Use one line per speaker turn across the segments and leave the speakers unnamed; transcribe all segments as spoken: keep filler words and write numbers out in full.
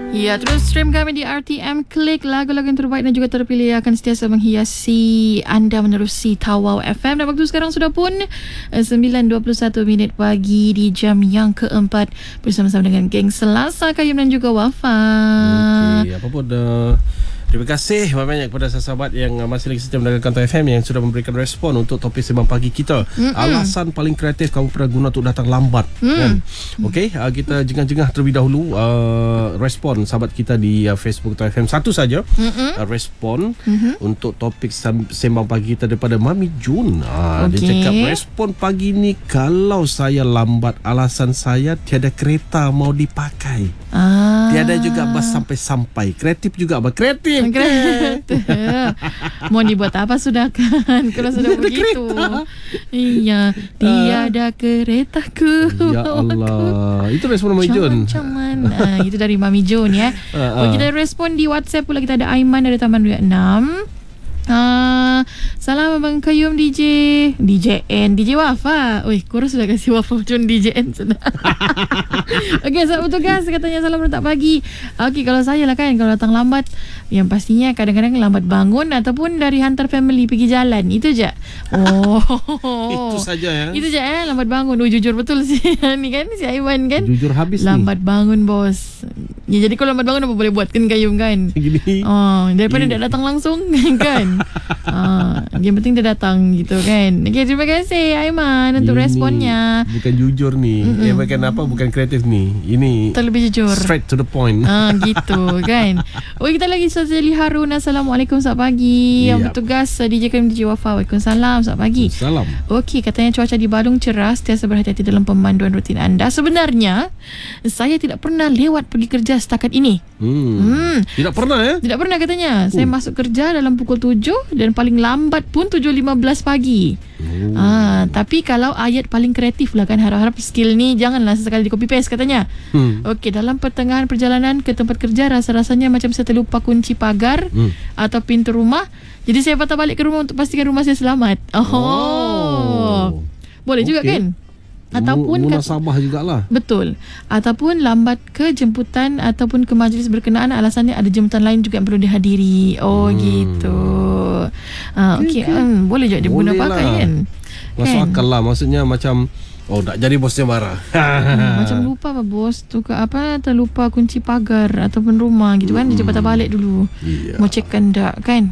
Ya, terus stream kami di R T M Klik. Lagu-lagu yang terbaik dan juga terpilih akan sentiasa menghiasi anda menerusi Tawau F M. Dan waktu sekarang sudah pun sembilan dua puluh satu minit pagi di jam yang keempat bersama-sama dengan geng Selasa, Kayum dan juga Wafa.
Okey, apa pun uh, terima kasih banyak kepada sahabat yang masih lagi setia mendengarkan Tawau F M yang sudah memberikan respon untuk topik sembang pagi kita. Mm-mm. Alasan paling kreatif kamu pernah guna untuk datang lambat. Mm. Kan? Okey, uh, kita jengah-jengah terlebih dahulu uh, respon sahabat kita di uh, Facebook Tawau F M. Satu saja uh, respon mm-hmm. untuk topik sembang pagi kita daripada Mami Jun. Uh, okay. Dia cakap respon pagi ni, kalau saya lambat alasan saya tiada kereta mau dipakai. Ah. Tiada juga bas sampai-sampai. Kreatif juga apa? Kreatif.
Kreatif. Mau dibuat apa sudah kan? Kalau sudah tiada begitu. Kereta. Iya, tiada uh. keretaku.
Ya Allah. Itu respon Mami Jun.
Macam mana? Itu dari Mami Jun ya. Uh, uh. Oh, kita respon di WhatsApp pula. Kita ada Aiman dari Taman Raya enam. Uh, salam Abang Kayum D J D J N D J Wafa. Ui, korang sudah kasih Wafa macam D J N sudah. Okey, sahabat bertugas katanya salam rentak pagi. Okey, kalau saya lah kan, kalau datang lambat, yang pastinya kadang-kadang lambat bangun ataupun dari hantar family pergi jalan. Itu je. Oh.
Itu saja ya.
Itu je eh, lambat bangun. Oh, jujur betul sih ni kan si Aiman kan.
Jujur habis
lambat
ni.
bangun bos. Ya, jadi kalau lambat bangun apa boleh buat kan Kayum kan?
Gini.
Oh, daripada tak datang langsung kan. Ah, yang penting dia datang gitu kan. Okay, terima kasih Aiman untuk ini responnya.
Bukan jujur ni. Mm-mm. Eh, bukan apa, bukan kreatif ni. Ini
terlebih jujur.
Straight to the point.
Ah, gitu kan. Oh, kita lagi Sazali Harun. Assalamualaikum, selamat pagi. Yep. Yang bertugas D J Kayum D J Wafa. Waalaikumsalam, selamat pagi.
Salam.
Okey, katanya cuaca di Balung cerah, sentiasa berhati-hati dalam pemanduan rutin anda. Sebenarnya saya tidak pernah lewat pergi kerja setakat ini.
Hmm. hmm. Tidak pernah ya?
Tidak pernah katanya. Uh. Saya masuk kerja dalam pukul tujuh dan paling lambat pun tujuh lima belas pagi. Oh. Ah, tapi kalau ayat paling kreatif lah kan, harap-harap skill ni janganlah sesekali di copy paste katanya. Hmm. Okey, dalam pertengahan perjalanan ke tempat kerja rasa-rasanya macam saya terlupa kunci pagar hmm. atau pintu rumah. Jadi saya patah balik ke rumah untuk pastikan rumah saya selamat. Oh. oh. Boleh okay. juga kan? Ataupun
munasabah jugalah.
Betul. Ataupun lambat ke jemputan ataupun ke majlis berkenaan, alasannya ada jemputan lain juga yang perlu dihadiri. Oh hmm. gitu. Ah, okey, okay. hmm, boleh juga diguna pakai kan?
Masuk akal lah. Maksudnya macam oh, tak jadi bosnya marah.
hmm, macam lupa apa bos tu ke apa, terlupa kunci pagar ataupun rumah gitu kan. Hmm. Dia patah balik dulu. Yeah. Mau cekkan tak kan?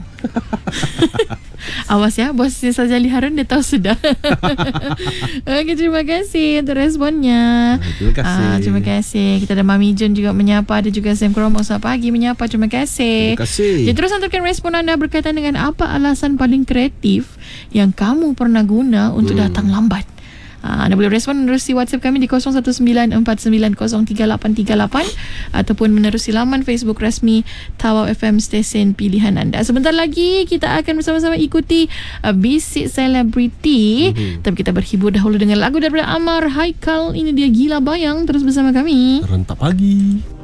Awas ya, bos Sazali Harun dia tahu sudah. Okey, terima kasih untuk responnya.
Terima kasih.
Ah, terima kasih. Kita ada Mami Jun juga menyapa, ada juga Sam Kromo selamat pagi menyapa. Terima kasih.
Terima kasih.
Jadi terus hantarkan respon anda berkaitan dengan apa alasan paling kreatif yang kamu pernah guna untuk hmm. datang lambat. Ha, anda boleh respon menerusi WhatsApp kami di kosong satu sembilan empat sembilan kosong tiga lapan tiga lapan ataupun menerusi laman Facebook rasmi Tawau F M stesen pilihan anda. Sebentar lagi kita akan bersama-sama ikuti uh, Bisik Selebriti. Mm-hmm. Tapi kita berhibur dahulu dengan lagu daripada Amar Haikal. Ini dia Gila Bayang. Terus bersama kami.
Rentak pagi.